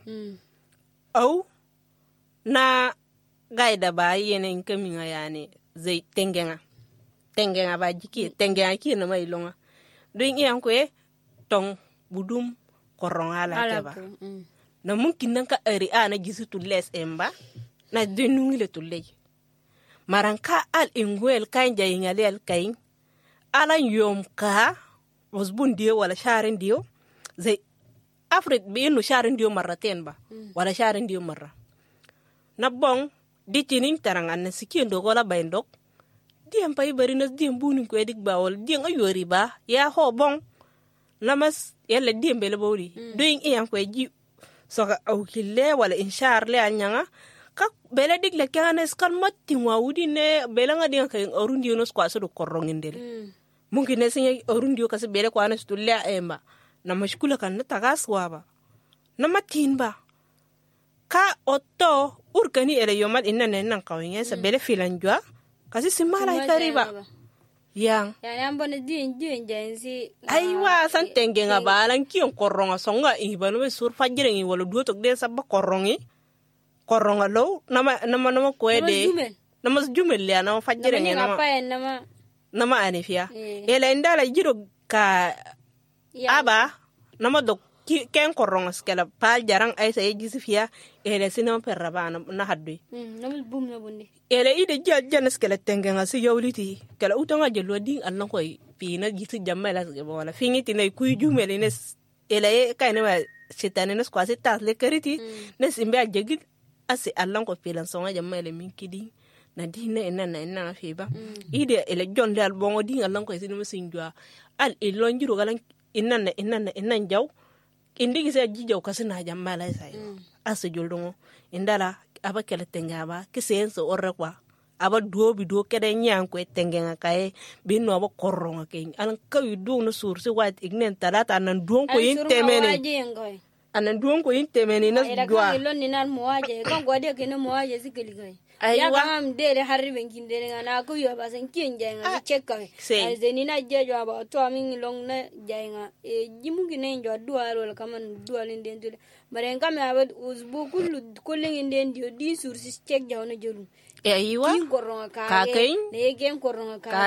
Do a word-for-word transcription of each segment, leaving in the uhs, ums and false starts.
mm. au na gaida ba yene in kaminga yani zai tengenga tengenga ba jiki tengenga ki na mai longa don iyan ko e tong budum korong ala ke ba mm. na mungkin nan ka ari ana gisu tulles emba na denungile tulle maranka al ingwel kan jayinga lel kain ala yom ka wasbun dio wala sharin dio zai afrit bi inu sharin dio marraten ba mm. wala sharin dio marra na bong ditinin tarangan na sikien do gola baindok diem pay bari na diem bunin ko edik bawol diem ayori ba ya ho bong namas yalla diem bele bawri mm. doing iyan ko ji so ka awkille wala inshar le anyanga ka bele dik le kana skal matti wawudi ne bele nga dien kay orundi no skwa so do korrongindel mm. mungkin ne sinya orundi ko se bele ko anas tulle emba na mashkula kan na tagaswa ba na matin ba ka otto urkani ele yomal inna nan kawin sa bele filanjwa kasi simala ikariba yang ya nambo ne din din jensi aiwa san tengenga balan kiyon koronga songa ibanu be sur fajire ngi wala duotok de sabba korongi koronga low nama nama nama koede nama jumel ya nama fajire ngi nama nama nama anifia ele ndala jiro ka aba nama dok ken koronga skela pal jarang ay say gisifia ele sinama perrabana na haddu mm nama bum na bunde ele ide jajjan skela tengenga si yawliti kala utanga jelo ding allan koy pina gitu jammala wala fingiti nay kuy jumele nes ele kayna ma sitane nes kwasi tas le kariti nes imbe ajegi asi allan ko pilan songa jammala min kidi na dina ina na ina fiba ide ele jon dal bongo ding allan koy sinu sinjwa al ilon jiro galan inna na inna na inna jaw indi gise jijaw kasina jammala sai asu joldongo indala aba kele tengaba kisenso orre kwa aba duobi do kede nyang ko tengenga kae binno aba korronga ke alan kawi do no sursi wat ignen talata nan duon ko yintemene anan duon ko yintemene nas dua ilon ni nan moaje kan gode ke no moaje sikeli kai ya kam dele harri benkin dele ngana ko yo basen kinje nga cheka ai zeni na jejo aba to amin long na jainga e jimungi ne njo duaro la kaman dualin den dele maren kam aba uzbu kullu kullin den dio di sursi chek jawna jolu e aiwa kin koronga ka kai ne gen koronga ka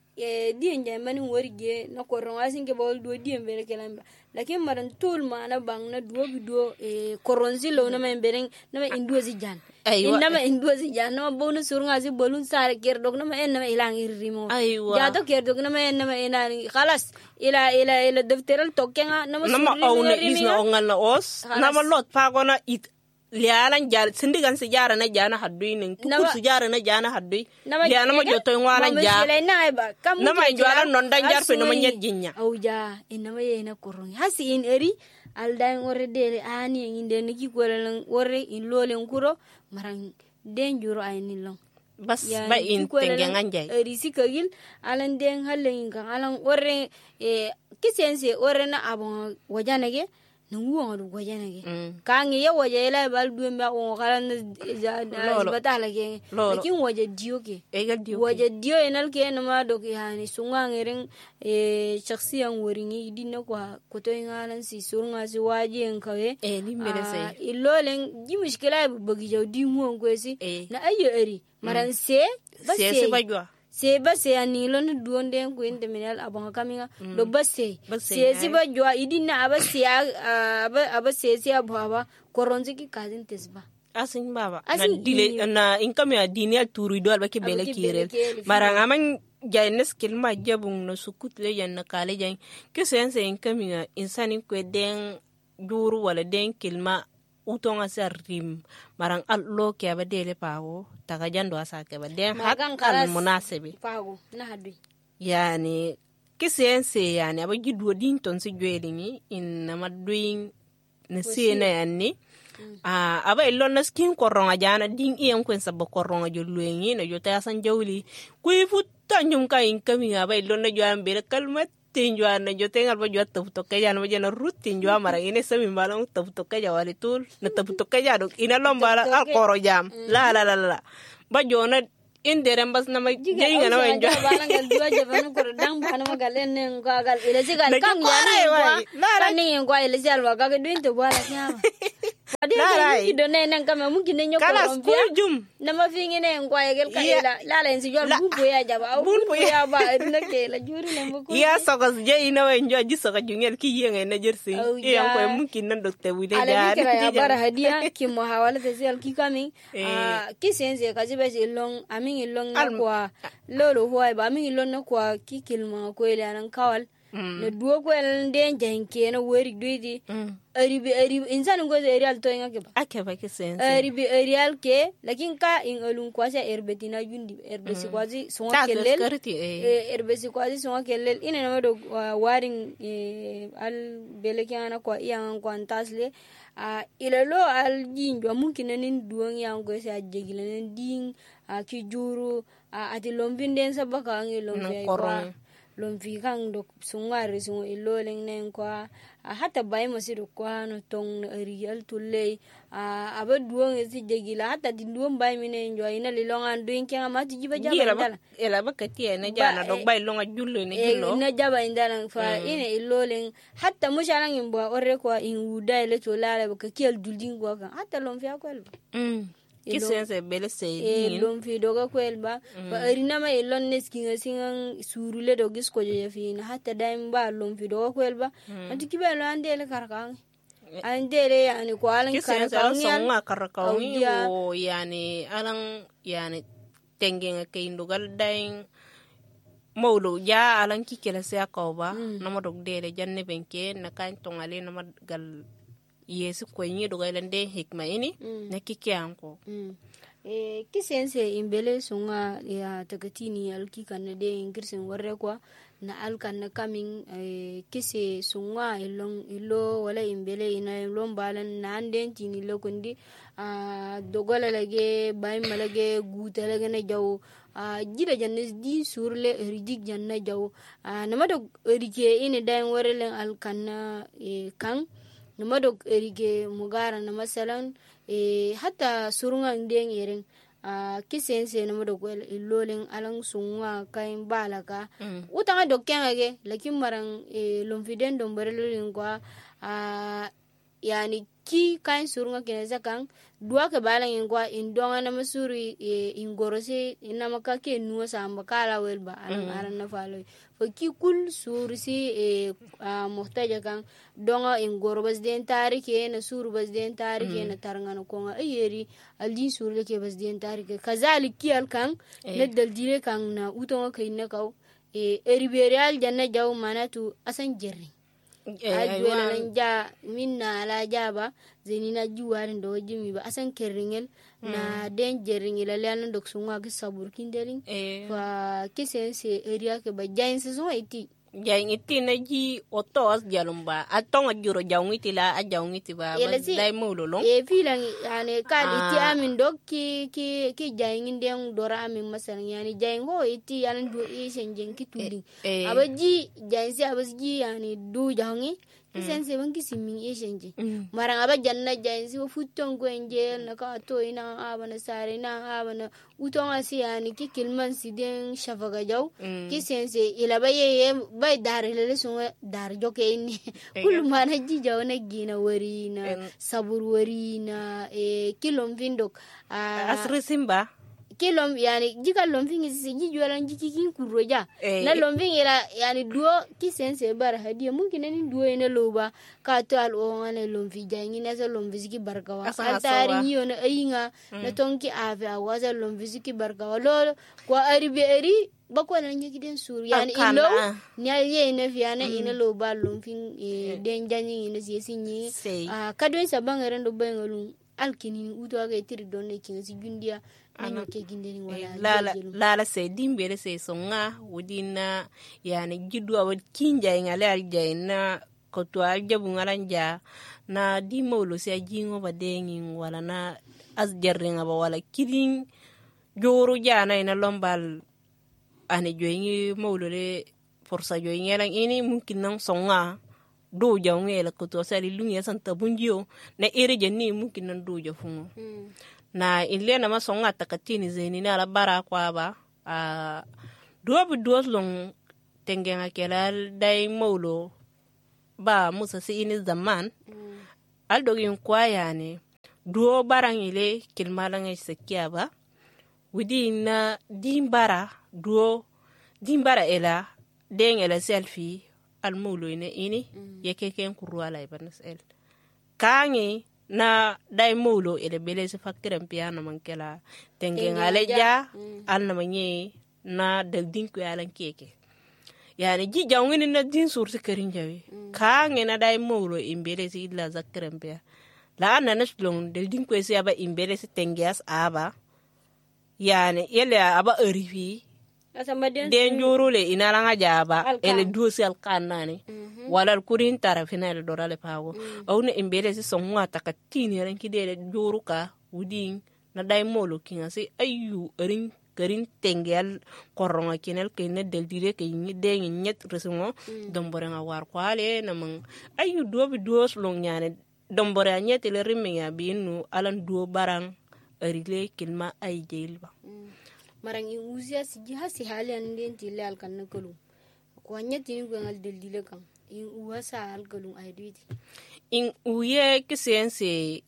e di nje mani worige na koronga singe bol do di mbele kelamba lakin maran tul mana bang na duo bido e koronzi lo na men bereng na men induozi jan inna ma induozi jan na bonu surunga si bolun sare ker dog na ma en na ilang irrimo ja to ker dog na ma en na ma ena khalas ila ila ila defteral tokenga na ma surrimo na ma isna ongal na os na ma lot pa gona it lialan jar sindigan si jara na jana hadui ning kukur si jara na jana hadui liana ma joto ngwalan ja na ma jwala non dan jar pe no ma nyet jinya au ja ina ma yena korong hasi in eri aldan ore dele ani inde niki kolen ore in lolen kuro marang den juro ay ni long bas ba in tengengan jay eri sikagil alan den halen kan alan ore e kisense ore na abon wajana ge nungu ngadu gojana ge kangi ye waje ila bal duemba o kalan batala ge lakin waje dio ge waje dio enal ke na ma dok yani sunga ngeren e shakhsiyan woringi dinna kwa koto ngalan si surunga si waje enkawe e limbere sai ilolen ji mushkila bagi jawdi mu ngwesi na ayo eri maran se se se bajwa se base anilo ni duonde ko interminal abanga kaminga do base se si ba jwa idina abase aba abase si ababa koronzi ki kazin tesba asin baba na dile na inkami adini turu do alba ke bele kirel maranga man jaynes kilma jabung no sukut le yan na kale jan ke sense inkami insani ko den duru wala den kilma utonga sarim marang allo ke ba dele pawo taga jando asa ke ba den hakal munasibi pawo na hadu yani kisense yani aba gidwo din ton si jweli ni in na maduin na sina yani ah aba illo na skin koronga jana din iyan kwen sabba koronga jolwengi na jota san jawli kuy futta nyum ka in kami aba illo na jwan bele kalmat tinjwa na jote ngal ba jota to kaya na jana rutin jwa mara ine sami balong to to kaya wali tul na to to kaya dok ina lomba al koro jam la la la la ba jona indere mbas na ma jeyga na wenjo balangal duwa jabanu ko dang bana magalen ne ngagal ile sigal kam ya na wa ni ngwa ile sigal wa ga duin to bala nyama la ki do ne nan kama mun ki ne nyoko kala ron school jum na ma fi ngene ngwa ya gel ka Ya. ila la la ensi jor La- bu bu ya jaba Bun bu bu bu ya ba na ke la juri ne mo ko ya sogas je ina wa njo ji soga jungel ki yenge na jersi Oh, e yan ko ya. mun kin nan dokte wile ala ja mi kira ya bara hadia ki mo hawala te sel ki kami ah ki sense ka jibe si long amin long na Al- kwa lolo huwa ba amin long na kwa ki kilma ko ile nan kawal na duwo ko el den janke na wori duidi aribi aribi insan ngo ze real to ngake ba ake ba ki sense aribi real ke lakin ka in alun kwasa erbetina jundi erbesi kwazi songa ta kellel security eh eh erbesi kwazi songa kellel ina na do warin eh, al belekana kwa iyan kwa tasle a ilalo al jinjo mungkin nin duong yang ko sa jegilen ding a ki juru a ati lombin sa baka ngi lombe kwa lomfi kang dok sungari sungo iloleng nen kwa a hata bai masido kwa no tong na arial tulle a aba duong si jegila hata di duong bai mine njo ina lilongan duing kenga mati jiba jaba gira indala ba ela ba ka tie na jana Ba- dog bay longa jullo ne Eh, jullo na jaba indala fa ina iloleng hatta mushalang imbo orre kwa in uda ile to lala ba ka kiel dulding kwa kan hata lomfi akwel mm ki Ilo- sense bele se e din lomfi doga kwel ba ba arina ma ilon nes kinga singan surule do gis ko je fi na hatta daim ba lomfi doga kwel ba anti kibe lo andele karkan andele yani ko alan ki sense karkan ala songa karakaw Au ni dia. o yani alang yani tengen ke indugal dain mawlo ja alan ki kela se akawba nama dog dele janne benke na kan tongale nama gal yesu ko nyi do galande hikma ini na kike anko Mm. Eh, kisense imbele sunga ya takatini alki kanna de ingirsin warre kwa na alkan na kamin eh, kise sunga ilong ilo wala imbele ina ilong balan na anden tini lokundi ah dogola lage bay malage guta lage na jaw ah jida jannes di surle ridik janna jaw ah nama do rike ina dain warre len alkan na eh, kan nama dog erige mugara na masalan e hatta surunga ndeng yeren a kisense nama dog wel ilolen alang sunga kain balaka utanga dog kengage lakin marang e lomfiden dom barelin kwa a yani ki kain surunga kineza kan dua ke balang in kwa indonga na masuri e ingorose inama ka ke nuwa samba kala wel ba alang aran na falo fo ki kul sursi e a muhtaja kan donga ingoro bas den tarike na suru bas den tarike na tarngana konga ayeri aldin suru ke bas den tarike kazalik ki al kan na daldire kan na utonga kai na kaw e eriberial janna jaw manatu asan jerri ajwela nan ja minna ala jaba zenina juwarin do jimi ba asan kerringel na den jerringel ala nan dok sunga ki sabur kindeling fa kisense area ke ba jain se so iti jain iti na ji otos jalumba atonga juro jawngiti la a jawngiti ba ba dai mulo long e filang yani kad iti amin dok ki ki ki jain den dora amin masalan yani jain ho iti yalan do e senjen ki tuding abaji jain se abaji yani du jawngi kisense ban kisimin e senje marang aba janna jain se futton ko enje na ka to ina abana sare na abana uton asi yani ki kilman siden shafaga jaw kisense ila baye bay dare lele so dar joke ni kul mana ji jaw na gina wari na sabur wari na e kilom vindok asri simba kilom yani jika lomfingi sisi jijualan jiki kin kuroja Eh, na lomfingi la yani duo kisense bara hadia mungkin nani duo ina loba ka to al o ngane lomfi jangi na sa lomfi siki barkawa Asa al tari hasawa. niyo na ayinga na tonki ave awaza lomfi siki barkawa lolo kwa aribe eri bakwa na njiki den suru yani Akana. ilo ni ye ina fiana ina loba lomfing e den janyi ina siesi nyi Sei. ah kadwen sabanga rendo bengalung alkini uto aga itiri donne kinga si gundia ana ke gindeni wala lala jejelu. lala se dimbere se songa wudina yani jiddu awad kinja ngale al jaina ko to al jabu ngalanja na di mawlo se jingo ba dengin wala na as jarringa ba wala kidin joru jana ina lombal ane joyi mawlo le forsa joyi ngelan ini mungkin nang songa do jawngela ko to sali lungi santa bunjio na ere jenni mungkin nan do jafungo Mm. na ile na masonga takatini zeni na la bara kwa ba a duwa bu duwa long tengenga kelal dai maulo ba musa si ini zaman al dogin kwa yani duo barang ile kilmalang sekia ba wudi na dimbara duo dimbara ela den ela selfie al mulo ine ini mm. yeke ken kurwala ibanas el kangi na dai mulo ele bele se fakkiran piano mankela tengen aleja mm. al na manye na dal dinku yalan keke yani ji jawngini na din sursi karin jawi mm. kangi na dai mulo imbele si illa zakkiran piano la na naslong del din kwesi aba imbere se tengias aba yani yele aba erifi den jurule inaranga jaba ele duosi alkanani mm-hmm. wala kurin tarafina ele dorale pago mm. awne imbere se sonwa takatini ran kidele juruka udin na dai molo kinga se ayu erin karin tengial koronga kinel kene del dire ke ni de nyet resumo mm. dombore nga war kwale na mang ayu duobi duos long nyane dombore anyete le rimenga binu alan duo barang erile kilma ay jelba mm. marang in uzia si jiha si hali anden tile al kan nakulu ko anyete ni ko ngal del dile kam in uwasa al galum ay duiti in uye kisense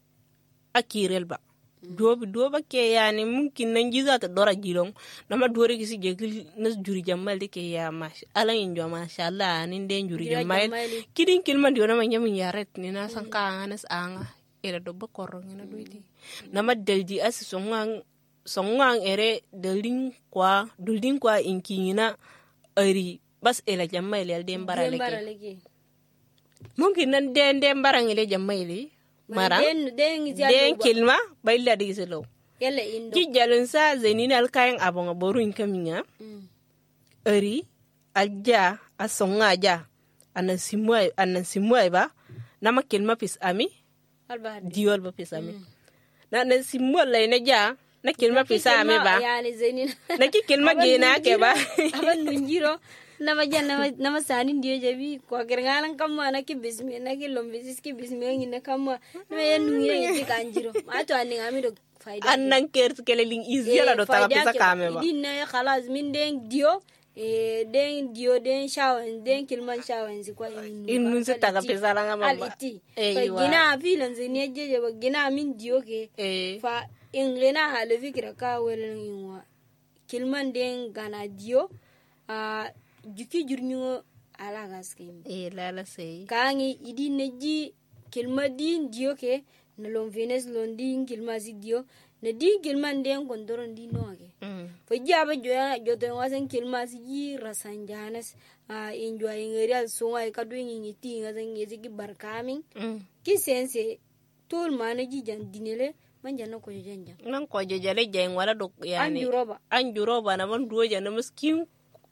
akirel ba mm. duobi duoba ke yani mumkin nan jiza ta dora jilong nama duore kisi jegil nas juri jamal de ke ya mash ala injo masha Allah nin den juri jamal kidin kilman diona ma nyamin yaret ni na san ka anas anga era do bakoro ngena duiti nama deldi as songang songang ere delding kwa dulding kwa inkina ari bas ela jamal el den baraleke mumkin nan den den barangile jamal mara den den den kilma bayla de selo yalla indo ki jalun sa zenin alkayen abonga boru inkaminya mm. eri alja asonga ja anan simwa anan simwa ba nama kilma pis ami alba diol ba pis ami mm. na na simwa la ina ja na kilma pis ami ba yani zenin na ki kilma gena ke ba aban nunjiro nama janna nama sani ndiye jabi ko gergalan kamma na ki bismi na ki lombisis ki bismi ngina kamma na yenu ngi kanjiro ato ani ngami do faida annan ker kele ling izira do ta pisa kame ba dinna khalas min den dio e den dio den shawan den kilman shawan zi kwa inu inu se ta pisa la ngama ba e gina filan zini jeje ba gina min dio ke fa inglena le fikra ka welen inwa kilman den gana dio a juki jurnyo ala gaskem e lala sei kangi idi neji kilma din dio ke na lon venes lon din kilma si dio na din kilma den kondoron din no ke mm. fa jaba joya joto wasan kilma si ji rasanjanas a enjoy ngerial songa ka do ngi ti ngasan ngi ki barkamin mm. ki sense tol manaji jan dinele manjana ko janja nan ko jejale jeng wala do yani anjuroba anjuroba na man duo jana miskin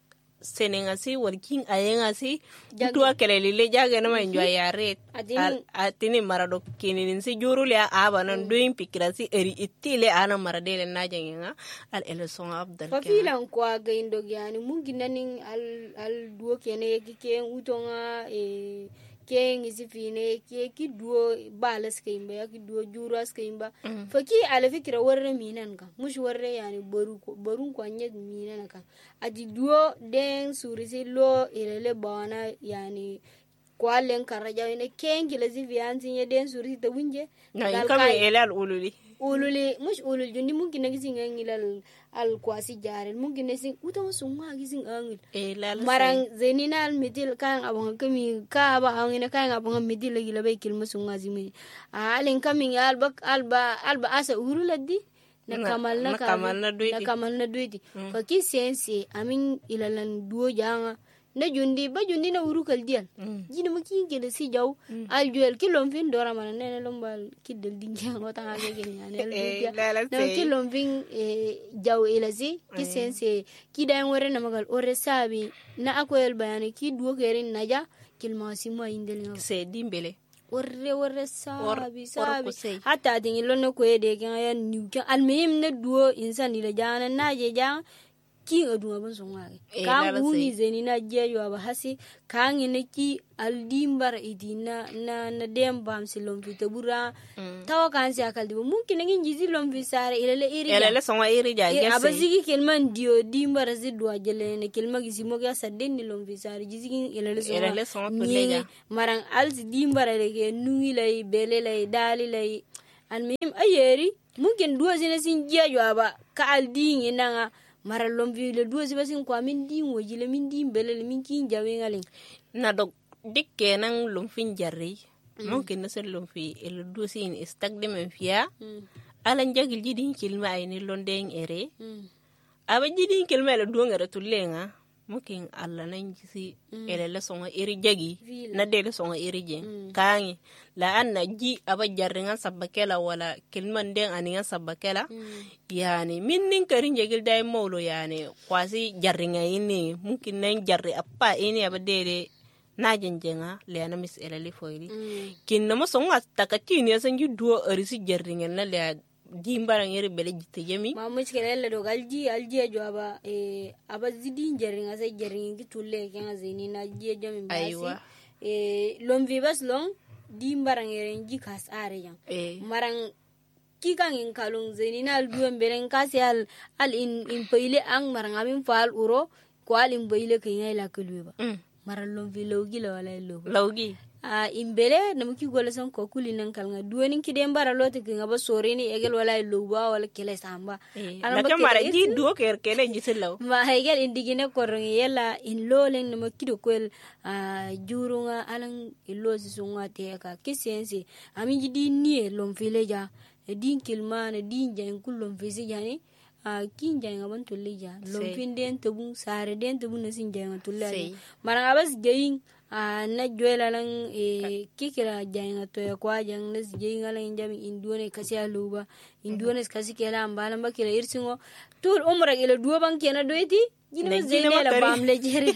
senengasi working ayengasi tuwa kelele jaga na manjwa yare atini marado kininin si jurule aba nan doing pikirasi eri itile ana maradele na jangenga al eleson abdal fa filan ko aga indo yani mungkin nanin al al duo kene kike utonga e ke ngisi fine ke ki duo balas ke imba ki duo juras ke imba mm. fa ki ala fikira warre minan ka mush warre yani boru ko boru ko nyet minan ka adi duo den surisi lo ilele bana yani kwalen karaja ne kengi la zivianti nye den surisi ta winje na kama elal ululi ululi mush ulul jundi mungkin nagisi ngilal al kwasi jare mungkin nesin utawa sunga gisin angil elal marang zeninal mitil kan abang kami ka ba angina kan abang mitil lagi labai kilma sunga zimi alin kami alba alba alba asa uruladdi na kamal na kamal na duiti na kamal na duiti fa ki sense amin ilalan duo janga na jundi ba jundi na uru kal dial mm. jina maki gele si jaw mm. al juel kilom fin dora mana nene lombal kidel dinga ngota ngage gene ane na kilom fin e jaw elasi ki sense ki dan wore na magal ore sabi na akoyel bayani ki duo gerin naja kilma si mo indel se dimbele orre orre sabi sabi hatta din lonno ko ede kan ya niu kan almihim na duo insan ila jana naje jang ki aduma ban songa ka nguni zeni na jeyo aba hasi ka ngine ki aldimbar idina na na dembam silom fitabura mm. tawa kan si akal dibo mungkin ngin jizi lom fisare ilele iri ilele songa iri ja e, abazigi kelman dio dimbar zidwa jele ne kelma gizi moga sadden ni lom fisare jizi ilele songa ilele songa puleja marang alzi dimbar lege nungi lay bele lay dali lay almuhim ayeri mungkin dua sina sin jia jwaba ka alding inanga mara lomvi le dua siba sin kwa min din wajile min din belele min kin jawe ngalin na dog dikke nan lumfin jarri mungkin na sen lumfi el dua sin istagde men fiya alan jagil jidin kilma ay ni londeng ere aba jidin kilma le dua ngara tullenga mungkin alla nan jisi ele le songa iri jagi na de le songa iri jen kangi la anna ji aba jarringa sabakela wala kilman den aninga sabakela yani minnin karin jagil dai molo yani kwasi jarringa ini mungkin nan jarri appa ini aba de na jenjenga le na mis ele le foili kin na mo songa takati ni san ju duo arisi jarringa na le dimbarang iri bele jite jemi ma muskele le do galji alji jwaba e aba zidin jaringa sai jaringa gitulle kenga zini na je jami basi e lomvi bas long dimbarang iri nji kas are yang e. marang kikang in kalung zini na alduem beren kasi al al in in peile ang marang amin fal uro ko al in beile kenya la kulweba mm. marang lomvi logi la wala lo logi a imbele namuki gola son ko kulinan kalnga duwenin kiden bara lote kinga ba sorini egel wala luba wala kele samba ala ba mara ji duo ker kele jiselaw ma hegel indigine korongi yela in lolen namuki do kwel a jurunga alan ilosi sunga teka kisensi ami jidi nie lom fileja e din kilma ne din jan kullom fisi jani a kin janga ban tulija lom fin den tubun sare den tubun sin janga tulja maranga bas geyin a na joela lang e kikira janga to ya kwa jang nas jeinga lang jami indone kasi aluba indone kasi kela ambala mbakira irsingo tur umra ila duwa ban kena doiti jino zene la bamle jere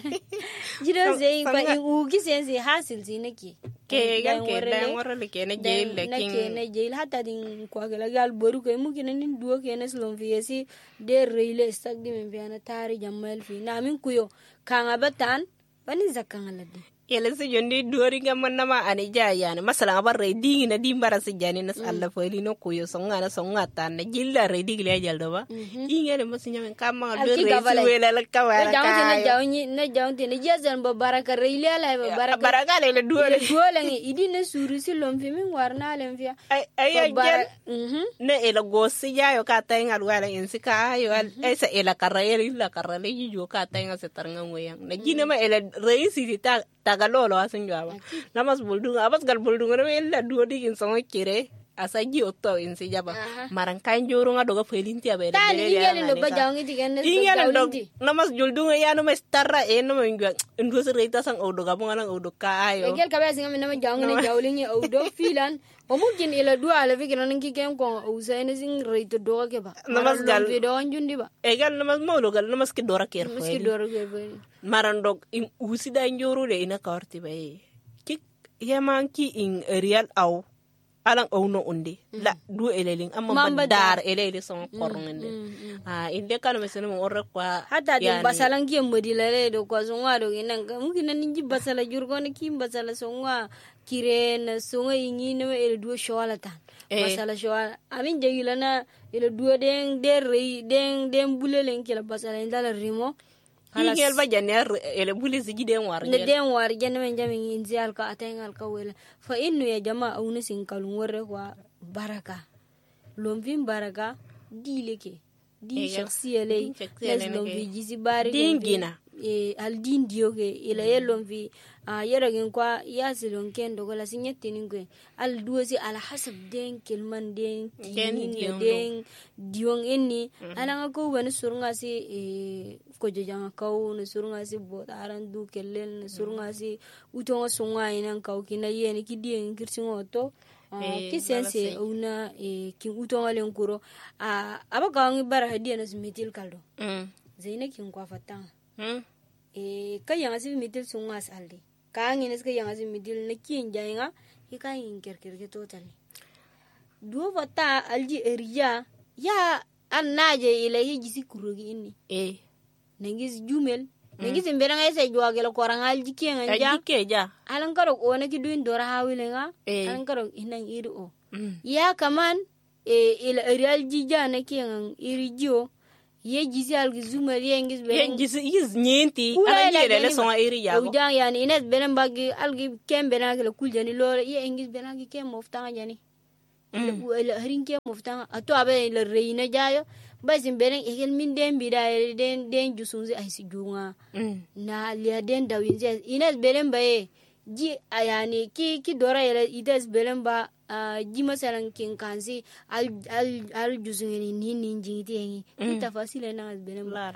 jino zey ba in ugi sense hasil zinaki ke gal ke dan wara le kena jeel le king na jeel hatta din kwa gala gal boru ko mu kina nin duwa kena slon fiesi de reile stak di men biana tari jamal fi na min kuyo kanga batan bani zakanga ladde yele se jondi dori ngam nama ani jaya ne masala abar re dingi na dimbara se jani nas alla fali no kuyo songa na songa tan na jilla re digi le jaldo ba ingere masinya men kama do re suwela la kawara ka na jawni na jawni ne jazan ba baraka re ile ala ba baraka baraka le duore duole ngi idi na suru si lom fi min warna len fi ay ay jel ne ela gosi jayo ka tayngal wala insika ayo ay sa ela karayel la karale ju ka tayngal se tarnga ngoyang na jina ma ela reisi ta tagalolo asin jaba namas buldunga abas gal buldunga no ella duodi in songo kire asaji otto in si jaba marang kan joro nga doga felinti abe tan ingel no ba jangi digan ingel do namas juldunga ya no mestarra e no mengwa ndo se reita sang odo ga bunga nang odo ka ayo egel kabe singa nama jangi ne jawlingi odo filan o mungkin ila dua ala fikira nangi ken ko usaine sing reita do ke ba namas gal video anjundi ba egel namas mawlo gal namas ke dora ker namas ke dora ke marandok in usida njoro de ina karti bay kik yamanki in real aw alang aw no undi la du eleling amma badar elele son korngende ah inde kan mesene mo orre kwa hata de basalan ki modila le do ko songa do inan mungkin ninji basala jurgo ne ki basala songa kiren songa ingi ne ele du shawala tan basala shawala amin jegilana ele du den der rei den den bulelen ki la basala indala rimo ingel ba janer ele bulisi giden war ne den war jenne men jami inzi alka atengal ka wala fa innu ya jama awne sin kalun warre kwa baraka lomvin baraka dileke di shakhsiyale les lomvi jisi bari dingina e al din dioge ila yelom vi a yeragin kwa yasilon kendo gola sinyeti ningwe al duosi ala hasab den kelman den den den diong inni ala ngako wen surunga si e ko jojanga kaw ne surunga si bo aran du kelel ne surunga si utonga sunga inan kaw kina yene ki dien kirsingo to ki sense una e ki utonga len kuro a abaka ngi bara hadiya na smitil kaldo zaina kin kwa fatanga hmm e kayanga si mitil sungas aldi kaangi nes kayanga si mitil ne kin jainga hikayin kerkerke totally duo fata alji eriya ya annaje ilahi jisi kurugi inni e nengis jumel nengis mberanga ese jwagel koranga alji kenga ja alji ja alan karo one ki duin dora hawilenga alan karo inan iri o ya kaman e ila real jija ne kenga iri jio ye jisi algi zumel ye ngis be ye jisi is nyenti ala yele le son iri yago uja yani ines benen bagi algi kem benagi le kuljani lore ye ngis benagi kem moftanga jani ila harinke muftan ato abe ila reina jayo basin beren egel min den bida den den jusunzi ay si junga na liya den dawinze ines beren baye ji ayani ki ki dora ila ides beren ba ji masalan kin kansi al al al juzungeni ni ni jingiti yi ita fasile na beren ba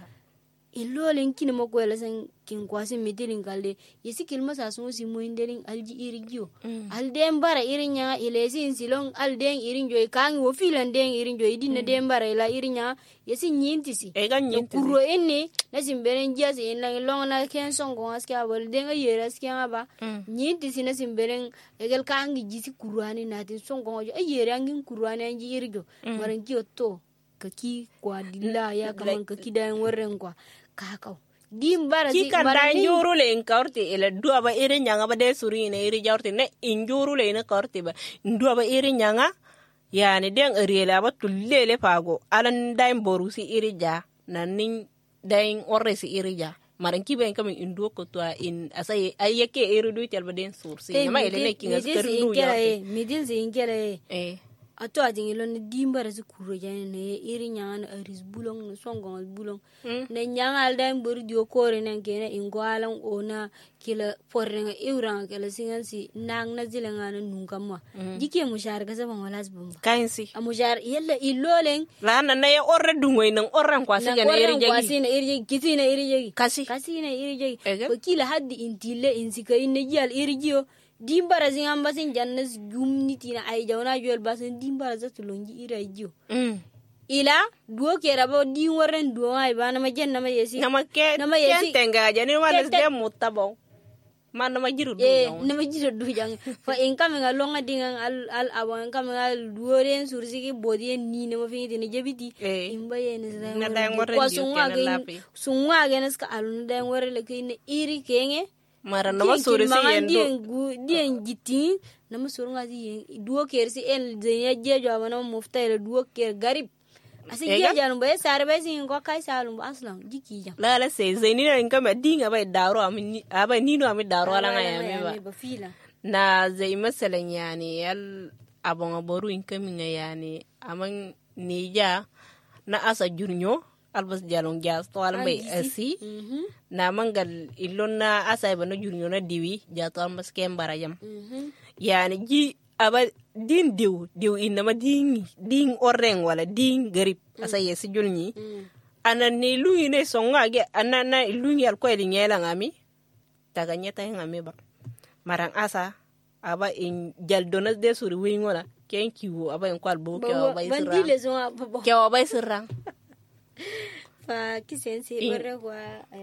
ilo len kin mo ko la san kin kwasi mitilin kalde yesi kilma sa sun si mo indelin alji irigio alden bara irinya ilesi silon alden irin joy kan wo filan den irin joy dinna den bara ila irinya yesi nyintisi e ga nyintisi kuro enne na simberen jasi en la long na ken son go aska bol den ayera aska ba nyintisi na simberen egal kan gi jisi kurani na tin son go ayera ngin kurani anji irigio maran kiyo to kaki kwa dilla ya kaman kaki dan warren kwa kakau dim bara ki kan da njuru le en korti ila dua ba ire nyanga ba de suri ne ire jorti ne injuru le ne korti ba dua ba ire nyanga yani den riela ba tullele pago alan daim borusi ire ja nanin dain orresi ire ja maran ki ben kam indu ko to in asay ayeke ire du tel ba den sursi ma ele ne kinga skar du ya midil zin kere eh ato ajin ilo ne dimbara zu kuro jane ne iri nyanga na aris bulong na songon bulong ne nyanga aldan bur dio kore nan kene ingwalan ona kila porrenga iuranga kala singansi nang na zilenga na nungamwa jike mushar ga zaman walas bumba kainsi a mushar yalla ilolen la na ne orre dungoi nan orran kwasi ga ne iri jegi kwasi na iri jegi kiti na iri jegi kasi kasi na iri jegi ko kila haddi intile insika inne jal iri jio dimbara zingan basin jannas gumniti na ay jawna jol basin dimbara za tulongi ira jio mm ila duo kera bo di warren duo ay bana ma jenna ma yesi na ma ke na ma yesi tenga jani wala de mutabo man na ma jiru du eh na ma jiru du jang fa en kam nga longa dingan al al awan kam nga duo ren sursi ki bodi ni na ma fingi ni jebiti imba yen na dan warren ko sunga ga sunga ga nas ka alun dan warre le kine iri kenge mara na masuri si yendo dien gitin na masuri ngazi duo kersi en zenya jejo abana mufta ile duo ker garib asi jejo anu bae sare bae sin ko kai salum aslan jiki jam la la se zeni na ngama dinga bae daro amini aba nino ami daro ala ngaya ba fila na zai masalan yani yal abon aboru inkami yani aman nija na asa jurnyo albas jalong jas to almay asi na mangal ilonna asay bana jurnyo na diwi jato almas kem barajam yani ji aba din diw diw inama din din oreng wala din garip asay si julni anani luyi ne songa ge anana luyi al ko eli ngela ngami taga nyeta ngami ba marang asa aba in jaldona de suri wi ngola ken kiwo aba en kwal bo ke aba isra bandile zo ke aba isra fa kisense ore kwa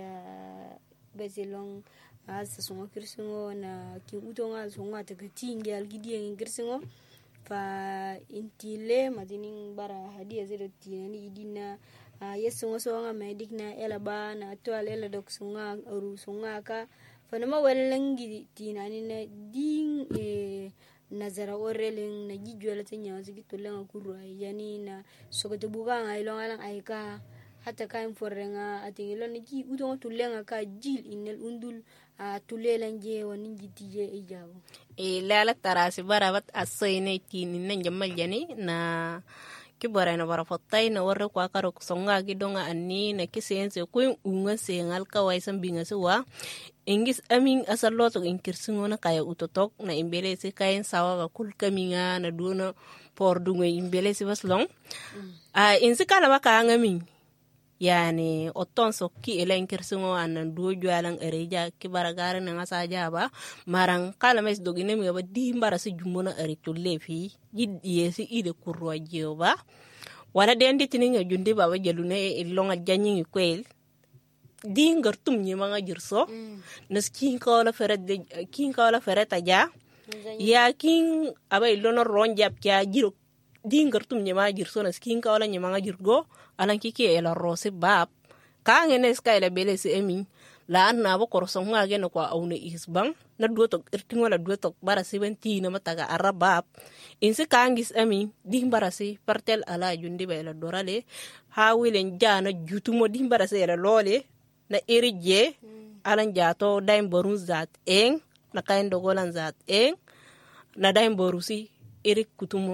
bezilong asa songo kirsingo na ki utonga songo atagati ngal gidien kirsingo fa intile madining bara hadia zero tinani idina yesongo songa medikna elaba na to alela dok songa oru songa ka fa nama welengi tinani na ding e nazara oreleng na jijwala tanya zigito lenga kurwa yani na sokote buga ngai longalang aika hata kain forrenga atingilo ni ji udon tulenga ka jil inel undul a tulelan je woni jitije e jawo e lala tarasi barabat asoyne tini nan jamal jani na kibara na bara fotai na warre kwa karo songa gidonga anni na kisense ko unga sengal ka waisan binga suwa ingis amin asalo to inkirsingo na kaya utotok na imbele se kayen sawa ga kul kaminga na duna por dunga imbele se baslong a insi kala baka ngamin yani oton so ki elen kirsingo anan do jwalan ereja ki baragara na ngasa jaba marang kala mes dogine mi ba di mbara se jumbona ere to lefi jiddi yesi ide kurwa jeba wala dendi tininga jundi baba jalune e longa janyi kwel di ngartum nyi manga jirso nas kin ko la feret de kin ko la feret aja ya kin aba ilono ronjap kya jiro di ngartum nyi ma jirso nas kin ko la nyi manga jirgo alan kiki ela rose bab ka ngene ska ela bele se emi la na bo korso ngage no kwa aune isbang na duoto irtingo la duoto bara seventy na mataga arabab inse kangis emi di barasi partel ala jundi be la dorale ha wilen jana jutumo di barasi ela lole na irije alan jato daim borun zat eng na kain dogolan zat eng na daim borusi irik kutumo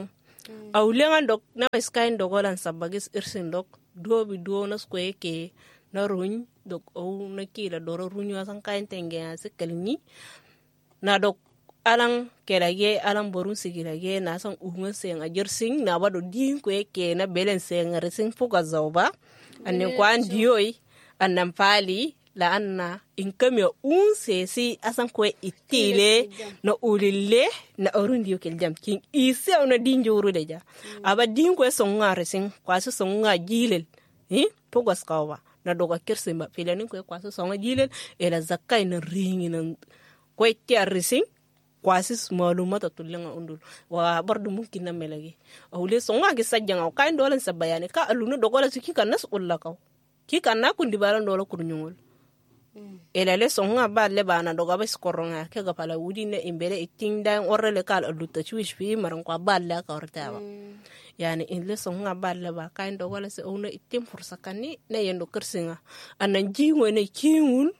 aulengan dok na iskain dogolan sabagis irsin dok do bi do na skwe ke na runy dok au na kila doro runyo asan kain tenge asikalni na dok alang kelage alang borun sigilage na san uhun sen ajersing na bado din kwe ke na belen sen resing fuga zauba anne kwan dioi annam fali la anna inkame un sesi asan kwe itile na ulile na orun dio kel jam king ise ona din juru deja aba din kwe songa resing kwaso songa jilel hi fuga skawa na doga kirsimba filani kwe kwaso songa jilel ela zakai na ringi na kwe tia resing kwasis malumata tulenga undul wa bardu mumkin na melagi awle songa gi sajjanga kain dolan sabayane ka alunu dogola siki kan nas ullakaw ki kan na kundi balan dola kurnyol ela le songa ba le bana doga bes koronga ke ga pala wudi ne imbere iting dan orrele kal alutta chuish fi maran kwa balla ka ortawa yani in le songa ba le ba kain dogola se ona itim fursakani ne yendo kersinga anan jiwo ne kiun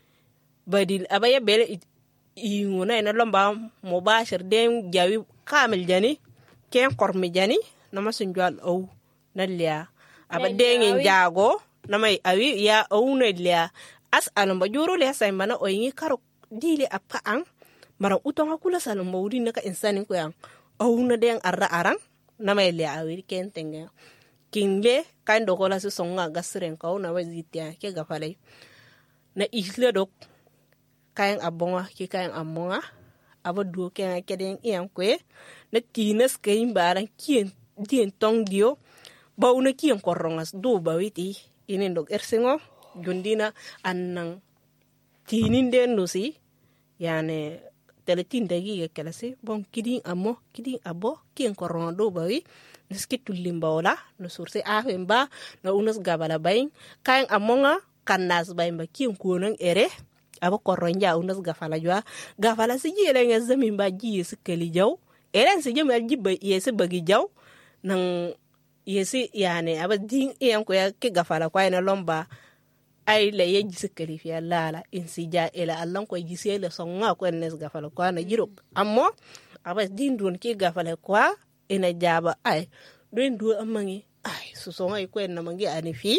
badil abaya bele inguna ina lomba mubashir den jawi kamil jani ken kormi jani nama sunjal au nalia aba den jago nama awi ya au nalia as alamba juro le sai mana o yin karo dile apa an mara utonga kula salon mawdi naka insani ko yang au na den arra aran nama le awi ken tenga kingle kan dogola su songa gasren ko na wazitia ke gafalai na isle dok kayan abonga ki kayan amonga aba duo ken keden ian kwe na tinas kayin baran kien dien tong dio ba una kien korongas do ba witi inen dok ersingo jundina annang tinin den nusi yani teletin dagi ke kelasi bon kidin amo kidin abo kien koronga do ba wi neski tulimba wala no surse afemba na unas gabala bayin kayan amonga kannas bayin ba kien kuonan ere aba koronja unas gafala jwa gafala si jele nga zamin ba ji si kali jaw eren si jemal jibba yesi bagi jaw nang yesi yani aba din iyan ko ya ke gafala kwa ina lomba ay la ye ji si kali fi lala in si ja ela allan ko ji si le songa ko nes gafala kwa na jiro ammo aba din don ke gafala kwa ina jaba ay don du amangi ay su songa ko en na mangi ani fi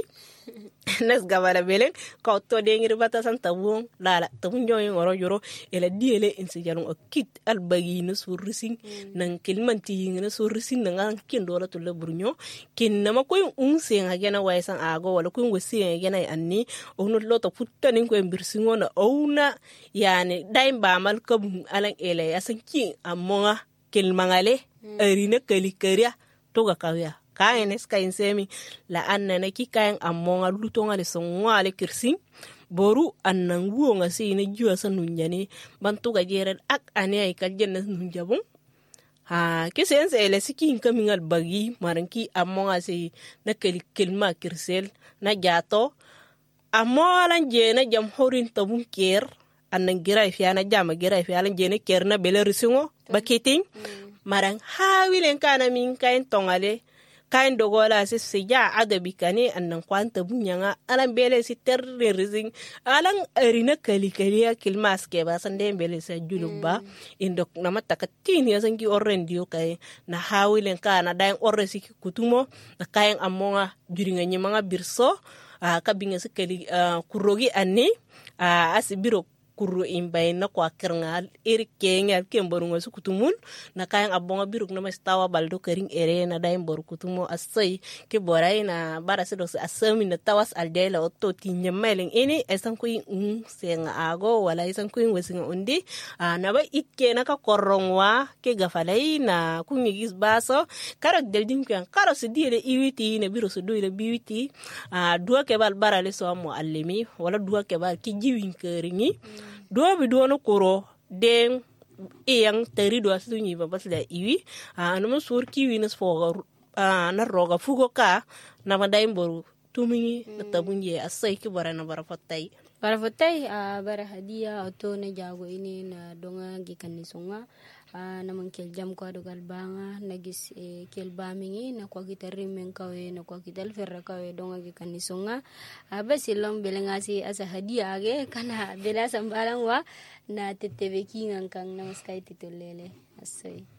nes gabala belen ko to de ngir bata san tabun lala tabun joy ngoro joro ela diele insi jalon o kit albagi no surrisin nan kilmanti ngina surrisin nan kin dola to lebrunyo kin nama ko un sen agena waysan ago wala ko ngosi agena anni onu loto puttanin ko mbirsingo na ouna yani daim ba mal ko alan ele asan ki amonga kilmangale arina kalikaria to ga kawya kayan eska insemi la anna na ki kayan amonga lutonga le songa le kirsin boru annan wuonga si ne juwa san nunjani bantu ga jere ak ane ay kal jenna nunjabun ha ke sense ele siki kamingal bagi maranki amonga si na kel kelma kirsel na jato amolan je na jam horin tabun ker annan girai fi ana jama girai fi alan je ne ker na bele risingo bakiting marang hawilen kana min kain tongale kain dogola si sija adabi kane annan kwanta bunyanga alan bele si terre rizing alan erina kali kali kilmas ke ba sande bele sa juluba mm. indok na matakatini yasangi orrendio kay na hawilen kana dain orre si kutumo na kain amonga juringa nyimanga birso uh, kabinga si kali uh, kurogi anni uh, asibiro kuru imbay na kwa kerngal iri kengal kemborunga su kutumun na kayang abonga biruk na mastawa baldo kering ere na daim boru kutumo asay ke boray na bara sido sa asami na tawas aldela otto tinya meling ini esan ko yung senga ago wala esan ko yung wasinga undi uh, na ba itke na ka korongwa ke gafalay na kunyigis baso karo deldin kyan karo si dire iwiti na biro su doyle biwiti uh, dua kebal bara le so mo alimi wala dua kebal ki jiwin keringi mm. Dua biduano kuro den iyang teri dua sunyi babas la iwi anu masur kiwi nas foga na roga fugo ka na madai boru tumi na tabunye asai ki bara na bara fatai bara fatai a bara hadia auto na jago ini na donga gikan ni sunga Uh, naman kel jam ko adugal banga nagis eh, kel bamingi na kwa kita rimen kawe na kwa kita alferra kawe donga ki kanisonga uh, basilong belengasi asa hadia age kana bela sambalang wa na tetebe kingang kang namaskay titulele asoy